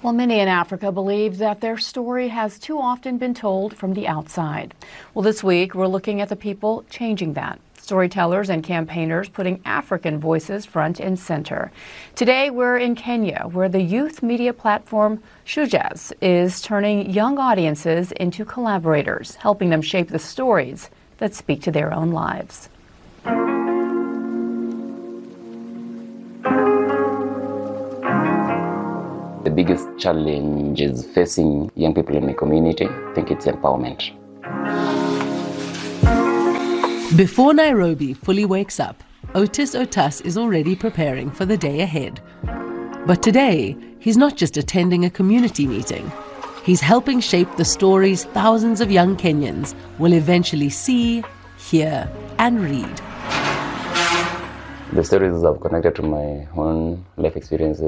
Well, many in Africa believe that their story has too often been told from the outside. Well, this week we're looking at the people changing that. Storytellers and campaigners putting African voices front and center. Today we're in Kenya, where the youth media platform Shujaz is turning young audiences into collaborators, helping them shape the stories that speak to their own lives. The biggest challenge is facing young people in my community. I think it's empowerment. Before Nairobi fully wakes up, Otis Otas is already preparing for the day ahead. But today, he's not just attending a community meeting. He's helping shape the stories thousands of young Kenyans will eventually see, hear, and read. The stories I've connected to my own life experiences.